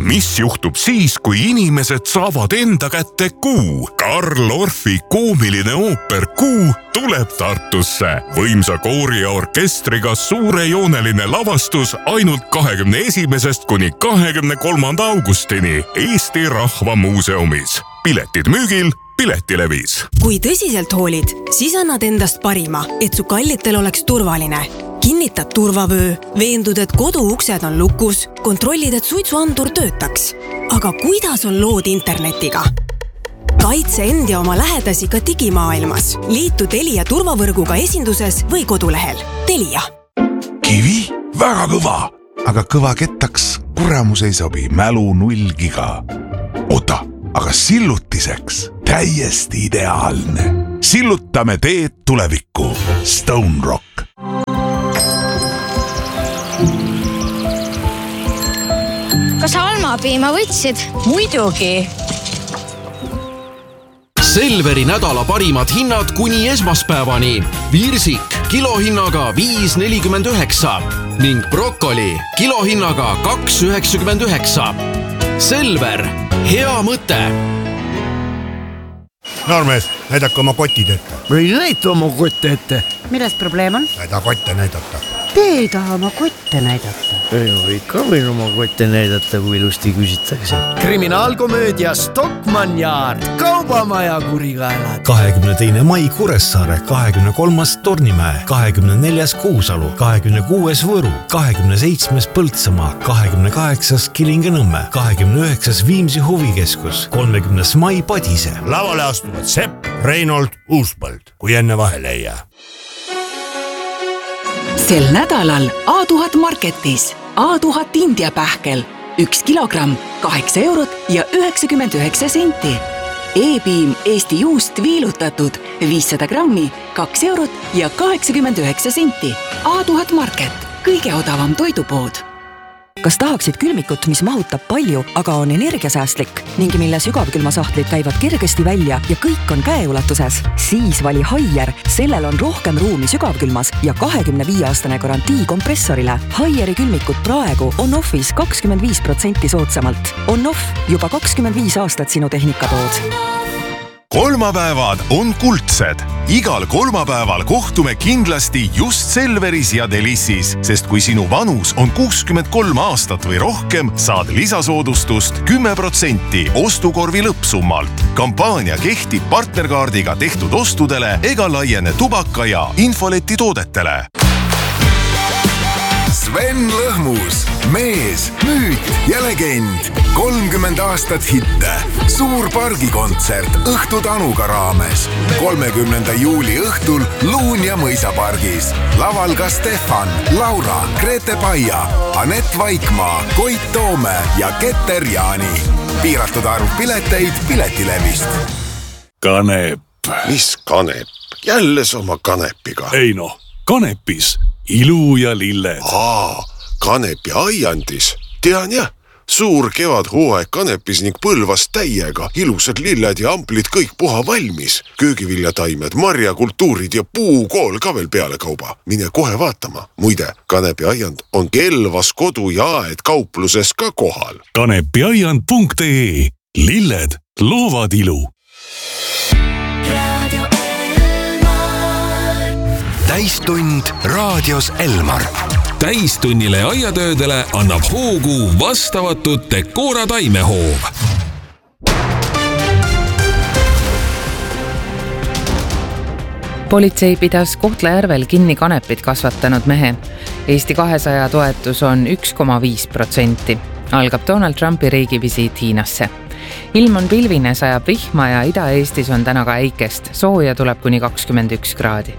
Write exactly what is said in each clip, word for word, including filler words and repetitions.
mis juhtub siis, kui inimesed saavad enda kätte Kuu? Karl Orfi koomiline ooper Kuu tuleb Tartusse. Võimsa koori ja orkestriga suurejooneline lavastus ainult kahekümne esimesest kuni kahekümne kolmanda augustini Eesti Rahva Muuseumis. Piletid müügil Piletilevis. Kui tõsiselt hoolid, siis annad endast parima, et su kallitel oleks turvaline. Kinnitad turvavöö, veendud, et koduuksed on lukus, kontrollid, et suitsuandur töötaks. Aga kuidas on lood internetiga? Kaitse end ja oma lähedasi ka digimaailmas. Liitu Telia turvavõrguga esinduses või kodulehel. Telia. Kivi? Väga kõva. Aga kõva kettaks kuramus ei sobi. Mälu null giga. Ota, aga sillutiseks täiesti ideaalne. Sillutame teed tulevikku. Stone Rock. Kas almapiima võtsid? Muidugi. Selveri nädala parimad hinnad kuni esmaspäevani. Viirsik kilohinnaga viis nelikümmend üheksa ning brokoli kilohinnaga kaks üheksakümmend üheksa. Selver, hea mõte. Noormees, näidake oma kotid ette. Või näita oma kotte ette. Milles probleem on? Näida kotte näidata. Te ei taha oma kotte näidata. Ei ole ikka võin oma kotte näidata, kui ilusti küsitakse. Kriminaalkomöödia Stockmann Yard. Kaubamaja kurikaelad. kahekümne teine mai Kuressaare, kahekümne kolmas Tornimäe, kahekümne neljas Kuusalu, kahekümne kuues Võru, kahekümne seitsmes Põltsamaa, kahekümne kaheksas Kilinga-Nõmme, kahekümne üheksas Viimsi huvikeskus, kolmekümnes mai Padise. Lavale astuvad Sepp, Reinold, Uuspõld, kui enne vahele ei jää. Sel nädalal A tuhat Marketis A tuhat India pähkel üks kilogramm kaheksa eurot ja üheksakümmend üheksa senti. E-piim Eesti juust viilutatud viissada grammi kaks eurot ja kaheksakümmend üheksa senti. A tuhat Market, kõige odavam toidupood. Kas tahaksid külmikut, mis mahutab palju, aga on energiasäästlik ning mille sügavkülmasahtlid käivad kergesti välja ja kõik on käeulatuses? Siis vali Haier, sellel on rohkem ruumi sügavkülmas ja kahekümne viie aastane garantii kompressorile. Haieri külmikut praegu on offis kakskümmend viis protsenti soodsamalt. On off juba kakskümmend viis aastat sinu tehnikatood. Kolmapäevad on kuldsed. Igal kolmapäeval kohtume kindlasti just Selveris ja Delissis, sest kui sinu vanus on kuuskümmend kolm aastat või rohkem, saad lisasoodustust kümme protsenti ostukorvi lõppsummalt. Kampaania kehtib partnerkaardiga tehtud ostudele ega laiene tubaka ja infoleti toodetele. Sven Lõhmus, mees, müüt ja legend. kolmkümmend aastat hitte. Suur pargikontsert Õhtu Tanuga raames. kolmekümnenda juuli õhtul Luun ja Mõisapargis. Laval ka Stefan, Laura, Grete Paia, Anett Vaikmaa, Koit Toome ja Keter Jaani. Piiratud arv pileteid Piletilevist. Kanep. Mis kanep? Jälle sama kanepiga. Ei no, kanepis. Ilu ja lilled. Aa, kanepi aiandis. Tean jah, suur kevad hooaeg kanepis ning Põlvas täiega. Ilusad lilled ja amplid kõik puha valmis. Köögiviljataimed, marjakultuurid ja puukool ka veel peale kauba. Mine kohe vaatama. Muide, kanepi aiand on Kelvas kodu ja aed kaupluses ka kohal. kanepiaiand punkt ee. Lilled loovad ilu. Täistund raadios Elmar. Täistunnile ja aiatöödele annab hoogu vastavatud Decora taimehoov. Politsei pidas Kohtla-Järvel kinni kanepit kasvatanud mehe. Eesti kahesaja toetus on üks koma viis protsenti. Algab Donald Trumpi riigivisiit Hiinasse. Ilm on pilvine, sajab vihma ja Ida-Eestis on täna ka äikest. Sooja tuleb kuni kakskümmend üks kraadi.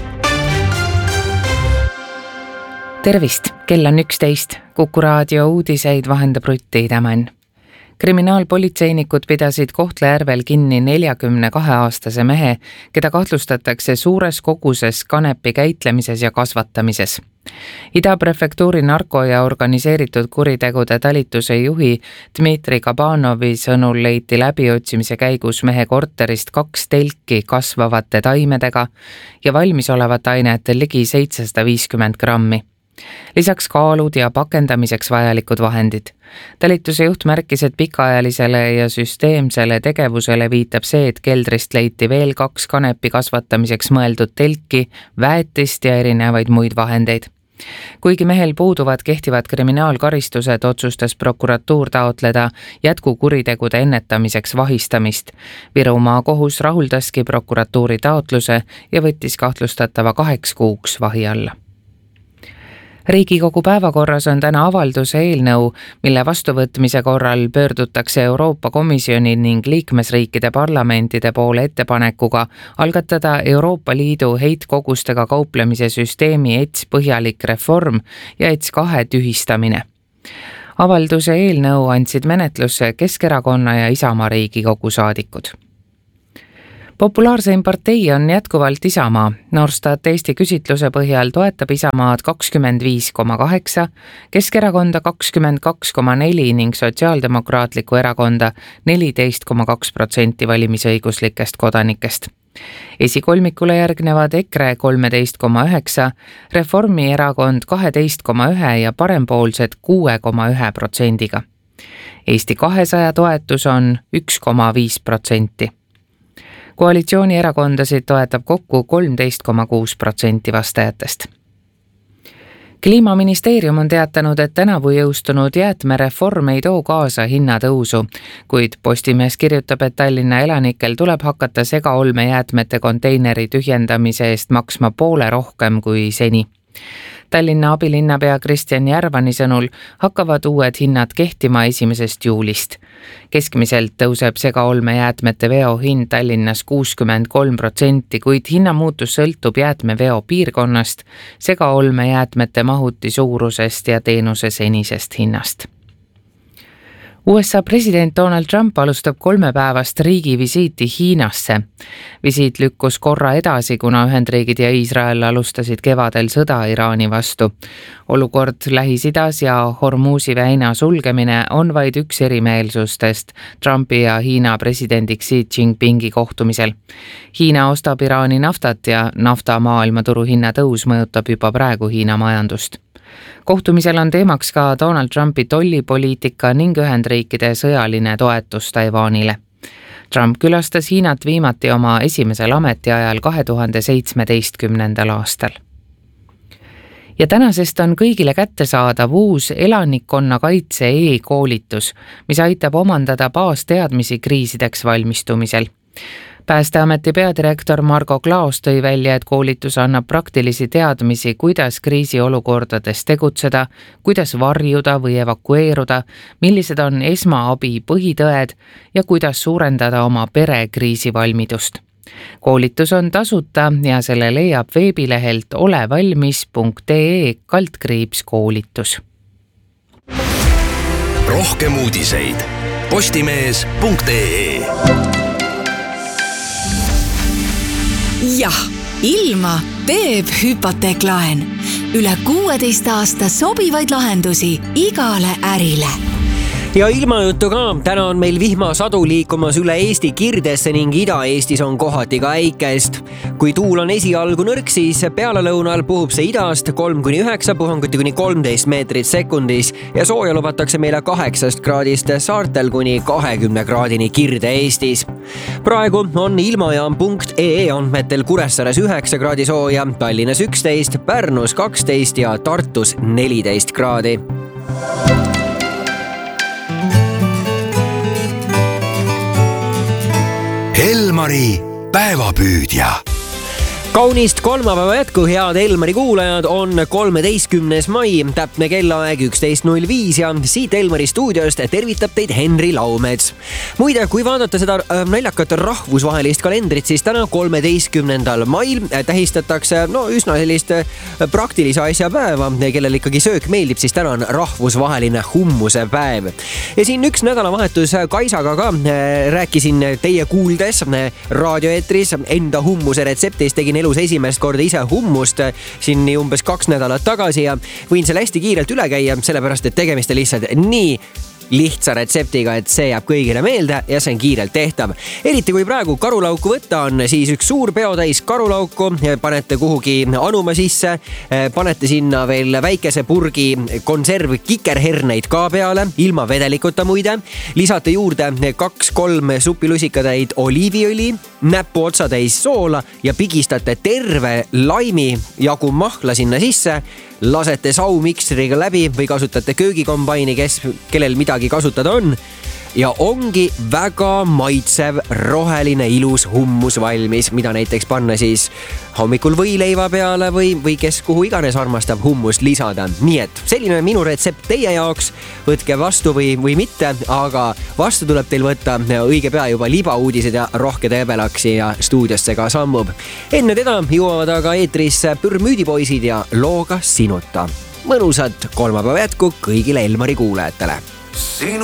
Tervist, kell on üksteist. Kuku raadio uudiseid vahendab Rutti Tämän. Kriminaalpolitseinikud pidasid Kohtla-Järvel kinni neljakümne kahe aastase mehe, keda kahtlustatakse suures koguses kanepi käitlemises ja kasvatamises. Ida-prefektuuri narko- ja organiseeritud kuritegude talituse juhi Dmitri Kabanovi sõnul leiti läbiotsimise käigus mehe korterist kaks telki kasvavate taimedega ja valmisolevat ainet ligi seitsesada viiskümmend grammi. Lisaks kaalud ja pakendamiseks vajalikud vahendid. Talituse juht märkis, et pikaajalisele ja süsteemsele tegevusele viitab see, et keldrist leiti veel kaks kanepi kasvatamiseks mõeldud telki, väetist ja erinevaid muid vahendeid. Kuigi mehel puuduvad kehtivad kriminaalkaristused, otsustas prokuratuur taotleda jätkukuritegude ennetamiseks vahistamist. Virumaa kohus rahuldaski prokuratuuri taotluse ja võttis kahtlustatava kaheks kuuks vahi alla. Riigikogu päevakorras on täna avalduse eelnõu, mille vastuvõtmise korral pöördutakse Euroopa Komisjoni ning liikmesriikide parlamentide poole ettepanekuga algatada Euroopa Liidu heitkogustega kauplemise süsteemi E T S põhjalik reform ja E T S kahe tühistamine. Avalduse eelnõu andsid menetlusse Keskerakonna ja Isamaa Riigikogu saadikud. Populaarseim partei on jätkuvalt Isamaa. Norstat Eesti küsitluse põhjal toetab Isamaad kakskümmend viis koma kaheksa, Keskerakonda kakskümmend kaks koma neli ning Sotsiaaldemokraatliku erakonda neliteist koma kaks protsenti valimisõiguslikest kodanikest. Esikolmikule järgnevad EKRE kolmteist koma üheksa, Reformierakond kaheteist koma üks ja parempoolsed kuus koma üks protsendiga. Eesti kahesaja toetus on üks koma viis protsenti. Koalitsioonierakondasid toetab kokku kolmteist koma kuus protsenti vastajatest. Kliimaministeerium on teatanud, et tänavu jõustunud jäätmereform ei too kaasa hinnatõusu, kuid Postimees kirjutab, et Tallinna elanikel tuleb hakata segaolmejäätmete konteineri tühjendamise eest maksma poole rohkem kui seni. Tallinna abilinnapea Kristjan Järvani sõnul hakkavad uued hinnad kehtima esimesest juulist. Keskmiselt tõuseb segaolmejäätmete veo hind Tallinnas kuuskümmend kolm protsenti, kuid hinnamuutus sõltub jäätmeveo piirkonnast, segaolmejäätmete mahuti suurusest ja teenuse senisest hinnast. U S A president Donald Trump alustab kolmepäevast riigivisiiti Hiinasse. Visiit lükkus korra edasi, kuna Ühendriigid ja Iisrael alustasid kevadel sõda Iraani vastu. Olukord Lähis-Idas ja Hormuzi väina sulgemine on vaid üks erimeelsustest Trumpi ja Hiina presidendi Xi Jinpingi kohtumisel. Hiina ostab Iraani naftat ja nafta maailmaturu hinna tõus mõjutab juba praegu Hiina majandust. Kohtumisel on teemaks ka Donald Trumpi tollipoliitika ning Ühendriikide sõjaline toetus Taiwanile. Trump külastas Hiinat viimati oma esimesel ametiajal kahe tuhande seitsmeteistkümnendal aastal. Ja tänasest on kõigile kättesaadav uus elanikkonnakaitse e-koolitus, mis aitab omandada baasteadmisi kriisideks valmistumisel. Päästeameti peadirektor Margo Klaos tõi välja, et koolitus annab praktilisi teadmisi, kuidas kriisiolukordades tegutseda, kuidas varjuda või evakueeruda, millised on esmaabi põhitõed ja kuidas suurendada oma pere kriisivalmidust. Koolitus on tasuta ja selle leiab veebilehelt olevalmis punkt ee kaldkriips koolitus. Rohkem uudiseid postimees punkt ee. Jah, ilma teeb hüpoteeklaen. Üle kuueteist aasta sobivaid lahendusi igale ärile. Ja ilmajutu ka, täna on meil vihmasadu liikumas üle Eesti Kirdesse ning Ida-Eestis on kohati ka äikest. Kui tuul on esialgu nõrk, siis pealelõunal puhub see idast kolm kuni üheksa, puhanguti kuni kolmteist meetrit sekundis ja sooja lubatakse meile kaheksast kraadist saartel kuni kahekümne kraadini Kirde-Eestis. Praegu on ilmajaam punkt ee andmetel Kuressaares üheksa kraadi sooja, Tallinnas üksteist, Pärnus kaksteist ja Tartus neliteist kraadi. Elmari päevapüüdja. Kaunist kolmapäeva jätku, head Elmari kuulajad, on kolmeteistkümnes mai, täpne kellaaeg üksteist null viis ja siit Elmari stuudiost tervitab teid Henri Laumets. Muide, kui vaadata seda naljakat rahvusvahelist kalendrit, siis täna kolmeteistkümnendal mail tähistatakse no, üsna sellist praktilise asja päeva, kellel ikkagi söök meeldib, siis täna on rahvusvaheline hummuse päev. Ja siin üks nädalavahetus Kaisaga ka rääkisin teie kuuldes raadioeetris enda hummuse retseptist, tegin elus esimest korda ise hummust siin umbes kaks nädalat tagasi ja võin selle hästi kiirelt üle käia, sellepärast et tegemist on lihtsalt nii lihtsa retseptiga, et see jääb kõigile meelde ja see on kiirelt tehtav. Eriti kui praegu karulauku võtta on, siis üks suur peotäis karulauku, panete kuhugi anuma sisse, panete sinna veel väikese purgi konserv kikerherneid ka peale, ilma vedelikuta muide, lisate juurde kaks-kolm supilusikatäid oliiviõli, näpu otsatäis soola ja pigistate terve laimi jagu mahla sinna sisse, lasete saumiksriga läbi või kasutate köögikombaini, kes, kellel midagi kasutada on ja ongi väga maitsev, roheline, ilus hummus valmis, mida näiteks panna siis hommikul võileiva peale või, või kes kuhu iganes armastab hummust lisada. Nii et selline minu retsept teie jaoks, võtke vastu või, või mitte, aga vastu tuleb teil võtta õige pea juba libauudised ja Rohke Debelaksi ja stuudiosse ka sammub. Enne teda jõuavad aga eetrisse Pürmüüdipoisid ja looga Sinuta. Mõnusat kolmapäeva jätku kõigile Elmari kuulajatele.